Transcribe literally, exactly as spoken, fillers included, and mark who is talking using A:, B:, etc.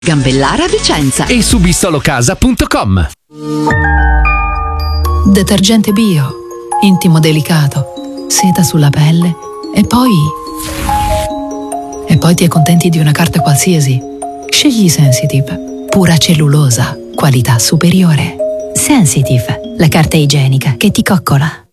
A: Gambellara Vicenza
B: e su bissolocasa punto com.
C: Detergente bio, intimo delicato, seta sulla pelle e poi... E poi ti accontenti di una carta qualsiasi. Scegli Sensitive, pura cellulosa, qualità superiore.
D: Sensitive, la carta igienica che ti coccola.